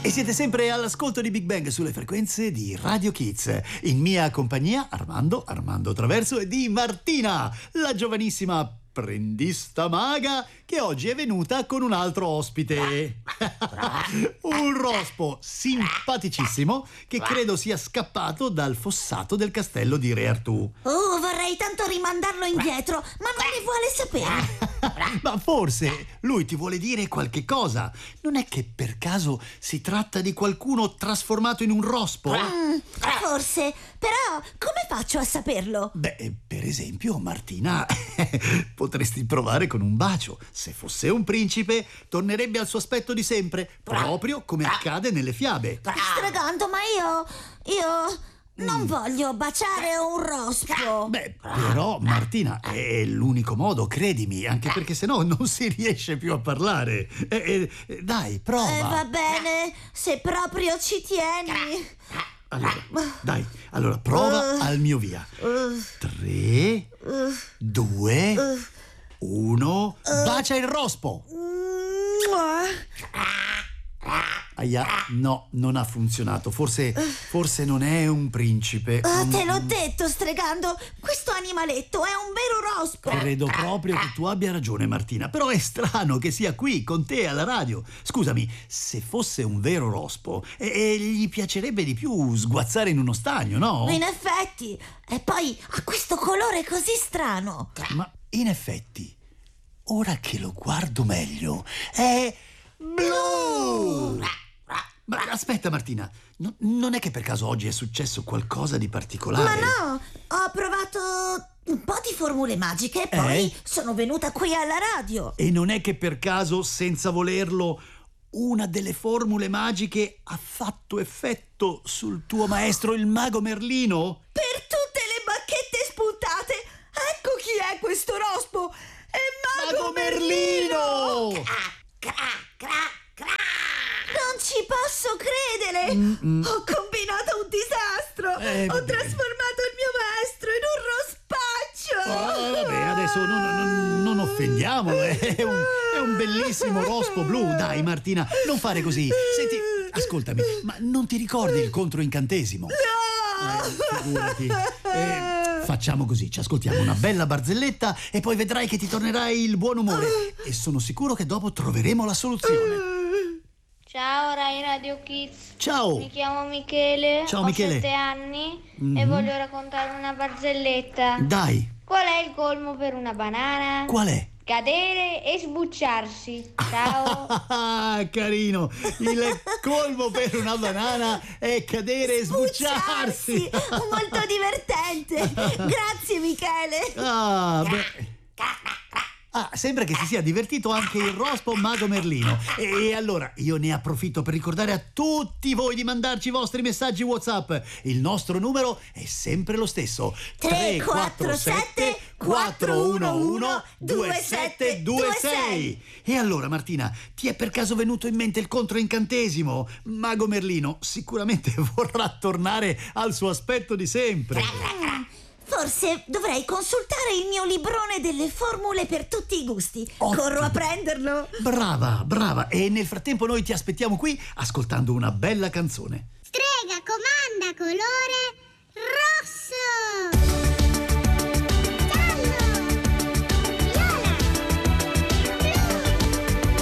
E siete sempre all'ascolto di Big Bang sulle frequenze di Radio Kids. In mia compagnia Armando Traverso e di Martina, la giovanissima apprendista maga che oggi è venuta con un altro ospite. Un rospo simpaticissimo che credo sia scappato dal fossato del castello di Re Artù. Oh, vorrei tanto rimandarlo indietro, ma non ne vuole sapere. Ma forse lui ti vuole dire qualche cosa. Non è che per caso si tratta di qualcuno trasformato in un rospo? Forse, però come faccio a saperlo? Beh, per esempio, Martina, potresti provare con un bacio. Se fosse un principe, tornerebbe al suo aspetto di sempre, proprio come accade nelle fiabe. Stragando, ma io non voglio baciare un rospo. Beh, però, Martina, è l'unico modo, credimi, anche perché sennò non si riesce più a parlare. Dai, prova. Va bene, se proprio ci tieni. Allora, prova al mio via. 3, 2, 1, bacia il rospo. Ahia, no, non ha funzionato. Forse non è un principe. Te l'ho detto, Stregando, questo animaletto è un vero rospo. Credo proprio che tu abbia ragione, Martina. Però è strano che sia qui con te alla radio. Scusami, se fosse un vero rospo, gli piacerebbe di più sguazzare in uno stagno, no? In effetti. E poi ha questo colore così strano. Ma in effetti, ora che lo guardo meglio, è blu! Ma aspetta, Martina, non è che per caso oggi è successo qualcosa di particolare? Ma no, ho provato un po' di formule magiche e poi sono venuta qui alla radio. E non è che per caso, senza volerlo, una delle formule magiche ha fatto effetto sul tuo maestro, il mago Merlino? Per tutte le bacchette spuntate, ecco chi è questo rospo! È Mago Merlino! Non ci posso credere! Ho combinato un disastro! Ho trasformato il mio maestro in un rospaccio! Vabbè, adesso non offendiamolo, è un bellissimo rospo blu. Dai, Martina, non fare così. Senti, ascoltami, ma non ti ricordi il controincantesimo? No! Figurati. Facciamo così, ci ascoltiamo una bella barzelletta e poi vedrai che ti tornerai il buon umore. E sono sicuro che dopo troveremo la soluzione. Ciao Rai Radio Kids. Ciao. Mi chiamo Michele. Ciao, ho Michele. 7 anni e voglio raccontare una barzelletta. Dai. Qual è il colmo per una banana? Qual è? Cadere e sbucciarsi. Ciao. Carino. Il colmo per una banana è cadere e sbucciarsi. Molto divertente. Grazie, Michele. Sembra che si sia divertito anche il rospo Mago Merlino. E allora io ne approfitto per ricordare a tutti voi di mandarci i vostri messaggi WhatsApp. Il nostro numero è sempre lo stesso: 347 411 2726. E allora, Martina, ti è per caso venuto in mente il controincantesimo? Mago Merlino sicuramente vorrà tornare al suo aspetto di sempre. Forse dovrei consultare il mio librone delle formule per tutti i gusti. Ottimo. Corro a prenderlo. Brava. E nel frattempo noi ti aspettiamo qui ascoltando una bella canzone. Strega comanda colore